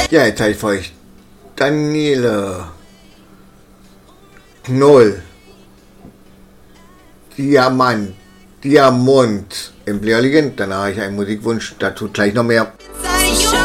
Ja, jetzt habe ich für euch Daniele Knoll, Diamant im Lehrling. Danach habe ich einen Musikwunsch, dazu gleich noch mehr.